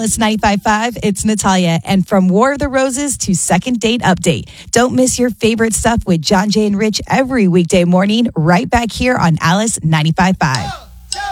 Alice 95.5, it's Natalia. And from War of the Roses to Second Date Update, don't miss your favorite stuff with John Jay and Rich every weekday morning, right back here on Alice 95.5.